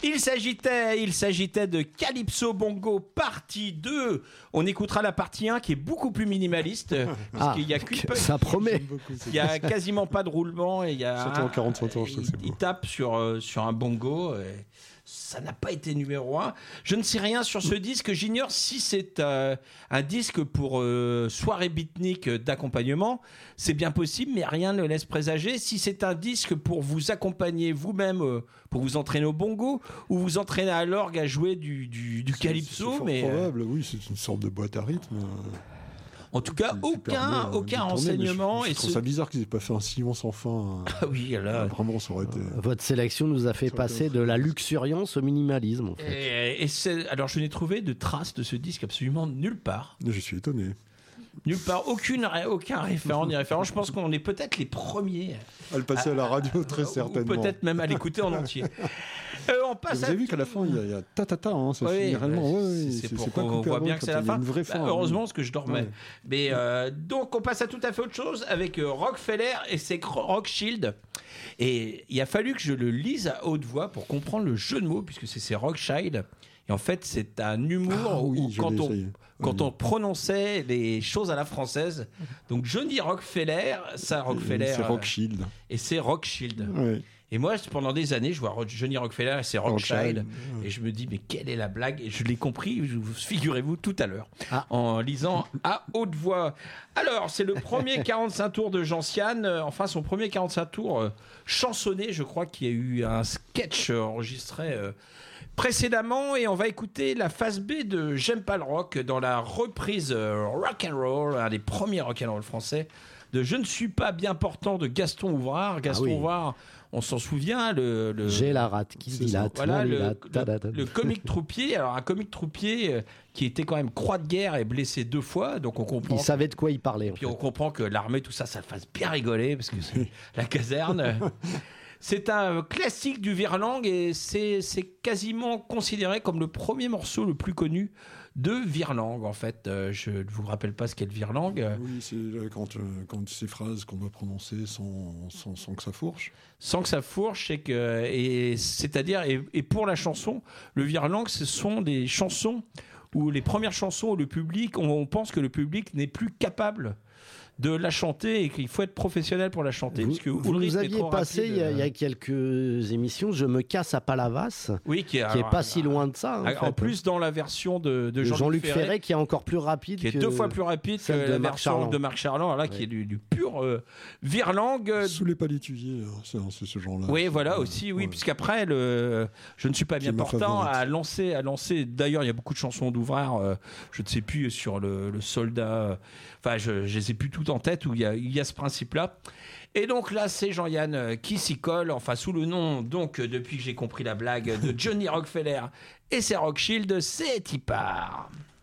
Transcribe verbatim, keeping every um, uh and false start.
Il s'agitait, il s'agitait de Calypso Bongo partie deux. On écoutera la partie un qui est beaucoup plus minimaliste. Parce Ah, qu'il y a qu'une pe- ça promet. Il n'y a quasiment pas de roulement. Et il y a Surtout en quarante-cinq tours, je trouve que c'est il, il beau. tape sur, euh, sur un bongo. Et ça n'a pas été numéro un. Je ne sais rien sur ce disque. J'ignore si c'est euh, un disque pour euh, soirée beatnik d'accompagnement. C'est bien possible, mais rien ne laisse présager. Si c'est un disque pour vous accompagner vous-même, euh, pour vous entraîner au bongo, ou vous entraîner à l'orgue à jouer du, du, du C'est- calypso, c'est fort mais euh, probable, oui, c'est une sorte de boîte à rythme. en tout cas, qui- qui aucun, permet, euh, aucun de tourner, mais renseignement. Je, je et trouve ce- ça bizarre qu'ils aient pas fait un silence sans fin. euh, Ah oui, là. Vraiment, ça aurait été. Votre sélection nous a fait Ça passer peut- de la luxuriance au minimalisme. En fait. Et, et c'est- alors, je n'ai trouvé de traces de ce disque absolument nulle part. Je suis étonné. Nulle part, aucune, ré- aucun référent ni référent. Je pense qu'on est peut-être les premiers. À le passer à la radio, très Ou certainement. peut-être même à l'écouter en entier. Euh, on passe Vous à avez vu qu'à la fin, il y a, il y a ta ta ta, hein, ça Oui, finit réellement. bah, Ouais, c'est- ouais, c'est c'est pour c'est pas qu'on coupé voit avant, bien que quand c'est la il y a fin. une vraie Bah, fin. heureusement, oui. parce que je dormais. Ouais. Mais euh, donc, on passe à tout à fait autre chose avec euh, Rockefeller et ses Rothschild. Et il a fallu que je le lise à haute voix pour comprendre le jeu de mots, puisque c'est ses Rothschild. Et en fait, c'est un humour Ah où, oui, je quand, l'ai on, essayé. quand Oui. on prononçait les choses à la française. Donc, Johnny Rockefeller, ça Rockefeller. C'est euh, Rothschild. Et c'est Rothschild. Ouais. Et moi, pendant des années, je vois Ro- Johnny Rockefeller et c'est Rothschild. Rothschild. Et je me dis, mais quelle est la blague? Et je l'ai compris, je- figurez-vous, tout à l'heure, Ah. en lisant à haute voix. Alors, c'est le premier quarante-cinq tours de Gentiane, euh, enfin son premier quarante-cinq tours euh, chansonné, je crois qu'il y a eu un sketch euh, enregistré euh, précédemment. Et on va écouter la phase B de J'aime pas le rock dans la reprise euh, rock and roll, un des premiers rock and roll français, de Je ne suis pas bien portant de Gaston Ouvrard. Gaston Ah oui. Ouvrard, on s'en souvient, le... le J'ai la rate qui c'est dilate. voilà, la le, dilate, le- tadadada. le comique troupier. Alors, un comique troupier euh, qui était quand même croix de guerre et blessé deux fois. Donc, on comprend. Il savait de quoi il parlait. En Puis, fait. on comprend que l'armée, tout ça, ça le fasse bien rigoler parce que c'est la caserne. C'est un classique du Virlang et c'est c'est quasiment considéré comme le premier morceau le plus connu de Virlang. En fait, Euh, je ne vous rappelle pas ce qu'est le Virlang. Oui, c'est euh, quand, euh, quand ces phrases qu'on doit prononcer sans, sans, sans que ça fourche. Sans que ça fourche, c'est que, et c'est-à-dire, et, et pour la chanson, le Virlang, ce sont des chansons où les premières chansons où le public, on, on pense que le public n'est plus capable de la chanter et qu'il faut être professionnel pour la chanter. Vous, parce que vous Ulrich nous est aviez trop passé rapide, il y, a, il y euh, a quelques émissions Je me casse à Palavas, oui, qui est, qui est alors, pas si loin de ça. En, En, fait. plus, dans la version de, de De Jean-Luc, Jean-Luc Ferré, Ferré, qui est encore plus rapide. qui est que deux fois plus rapide que celle de la Marc version Charland. de Marc Charland, alors là, qui est du, du pur euh, Virlang. euh, Sous les palétuviers, hein, c'est c'est ce genre-là. Oui, voilà Euh, aussi, oui, ouais. puisqu'après, le Je ne suis pas Qui bien est ma portant favorite. a lancé, a lancé. D'ailleurs, il y a beaucoup de chansons d'Ouvrard, euh, je ne sais plus, sur le, le soldat. euh, Enfin, je ne les ai plus toutes en tête où il y a, il y a ce principe-là. Et donc là, c'est Jean-Yann euh, qui s'y colle, enfin, sous le nom, donc, euh, depuis que j'ai compris la blague, de Johnny Rockefeller et ses Rothschild, c'est y part.